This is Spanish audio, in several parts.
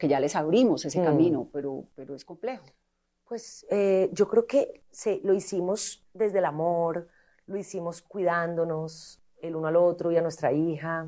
que ya les abrimos ese camino, pero es complejo. Pues yo creo que lo hicimos desde el amor, lo hicimos cuidándonos el uno al otro y a nuestra hija,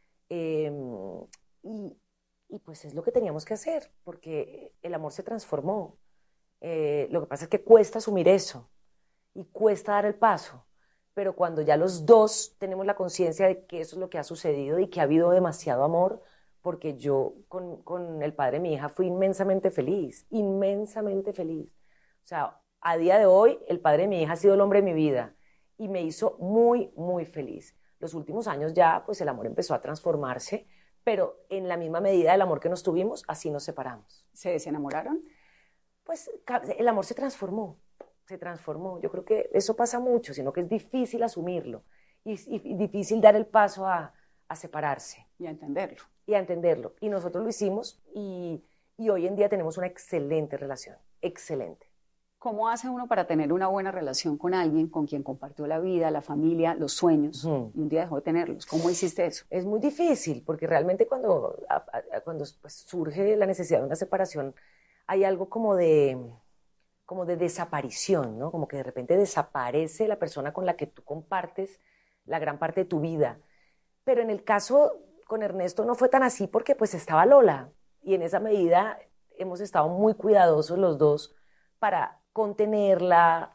y pues es lo que teníamos que hacer, porque el amor se transformó. Lo que pasa es que cuesta asumir eso y cuesta dar el paso, pero cuando ya los dos tenemos la conciencia de que eso es lo que ha sucedido y que ha habido demasiado amor, porque yo con el padre de mi hija fui inmensamente feliz, inmensamente feliz. O sea, a día de hoy el padre de mi hija ha sido el hombre de mi vida y me hizo muy, muy feliz. Los últimos años ya, pues el amor empezó a transformarse, pero en la misma medida del amor que nos tuvimos, así nos separamos. ¿Se desenamoraron? Pues el amor se transformó. Yo creo que eso pasa mucho, sino que es difícil asumirlo y difícil dar el paso a separarse. Y a entenderlo. Y a entenderlo. Y nosotros lo hicimos y hoy en día tenemos una excelente relación, excelente. ¿Cómo hace uno para tener una buena relación con alguien con quien compartió la vida, la familia, los sueños, y un día dejó de tenerlos? ¿Cómo hiciste eso? Es muy difícil, porque realmente cuando pues, surge la necesidad de una separación, hay algo como de desaparición, ¿no? Como que de repente desaparece la persona con la que tú compartes la gran parte de tu vida. Pero en el caso con Ernesto no fue tan así porque pues estaba Lola, y en esa medida hemos estado muy cuidadosos los dos para contenerla,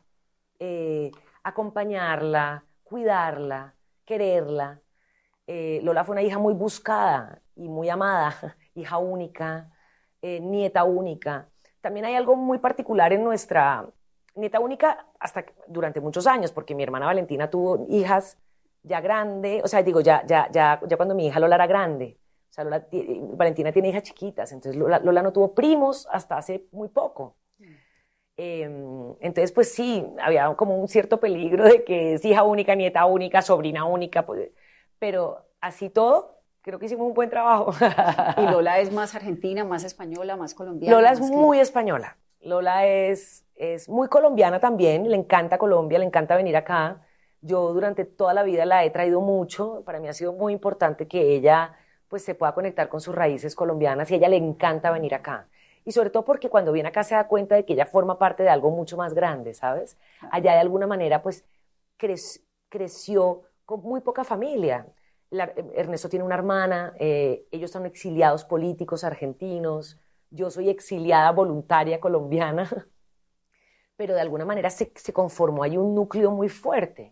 acompañarla, cuidarla, quererla. Lola fue una hija muy buscada y muy amada, hija única, nieta única. También hay algo muy particular en nuestra nieta única hasta durante muchos años, porque mi hermana Valentina tuvo hijas ya grande, o sea, digo, ya cuando mi hija Lola era grande. O sea, Valentina tiene hijas chiquitas, entonces Lola no tuvo primos hasta hace muy poco. Entonces, pues sí, había como un cierto peligro de que es hija única, nieta única, sobrina única, pues, pero así todo, creo que hicimos un buen trabajo. ¿Y Lola es más argentina, más española, más colombiana? Lola es muy española. Lola es muy colombiana también, le encanta Colombia, le encanta venir acá. Yo durante toda la vida la he traído mucho, para mí ha sido muy importante que ella pues se pueda conectar con sus raíces colombianas y a ella le encanta venir acá. Y sobre todo porque cuando viene acá se da cuenta de que ella forma parte de algo mucho más grande, ¿sabes? Allá de alguna manera pues creció con muy poca familia. Ernesto tiene una hermana, ellos son exiliados políticos argentinos, yo soy exiliada voluntaria colombiana, pero de alguna manera se conformó ahí un núcleo muy fuerte,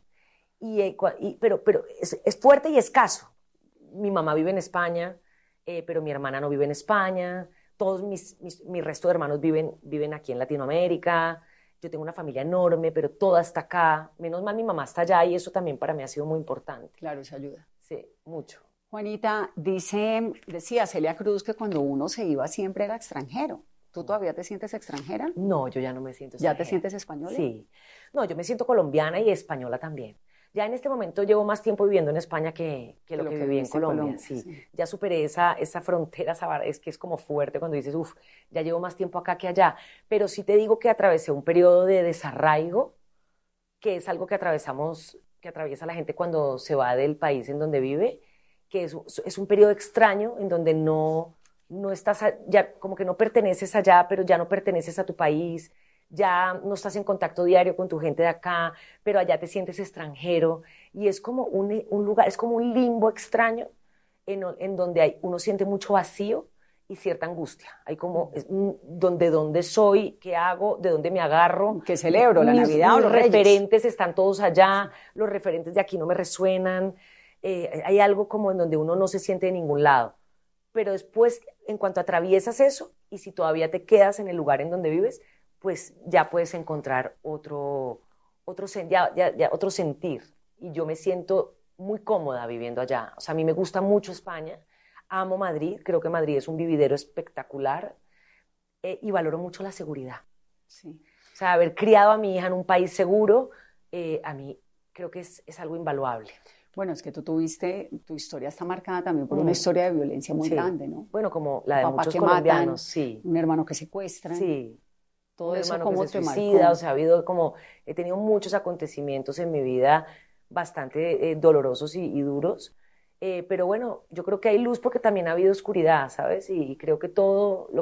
pero es fuerte y escaso. Mi mamá vive en España, pero mi hermana no vive en España, todos mi resto de hermanos viven aquí en Latinoamérica. Yo tengo una familia enorme, pero toda está acá. Menos mal mi mamá está allá y eso también para mí ha sido muy importante. Claro, eso ayuda. Sí, mucho. Juanita, decía Celia Cruz que cuando uno se iba siempre era extranjero. ¿Tú todavía te sientes extranjera? No, yo ya no me siento extranjera. ¿Ya te sientes española? Sí. No, yo me siento colombiana y española también. Ya en este momento llevo más tiempo viviendo en España que lo que viví en Colombia. Sí. Ya superé esa frontera, es que es como fuerte cuando dices, ya llevo más tiempo acá que allá. Pero sí te digo que atravesé un periodo de desarraigo, que es algo que atraviesa la gente cuando se va del país en donde vive, que es un periodo extraño en donde no estás, ya como que no perteneces allá, pero ya no perteneces a tu país, ya no estás en contacto diario con tu gente de acá, pero allá te sientes extranjero, y es como un lugar, es como un limbo extraño en donde uno siente mucho vacío y cierta angustia. Hay como, ¿dónde soy? ¿Qué hago? ¿De dónde me agarro? ¿Qué celebro? ¿La Navidad o los Reyes? Los referentes están todos allá, los referentes de aquí no me resuenan. Hay algo como en donde uno no se siente de ningún lado. Pero después, en cuanto atraviesas eso, y si todavía te quedas en el lugar en donde vives, pues ya puedes encontrar otro sentir. Y yo me siento muy cómoda viviendo allá. O sea, a mí me gusta mucho España, amo Madrid, creo que Madrid es un vividero espectacular, y valoro mucho la seguridad. Sí. O sea, haber criado a mi hija en un país seguro, a mí creo que es algo invaluable. Bueno, es que tu historia está marcada también por una historia de violencia muy grande, ¿no? Bueno, como la de papá muchos que colombianos, matan, sí. Un hermano que secuestran. Sí. Todo un eso hermano como que se te suicida, marcó. o sea, he tenido muchos acontecimientos en mi vida bastante dolorosos y duros, Pero bueno, yo creo que hay luz porque también ha habido oscuridad, ¿sabes? Y creo que todo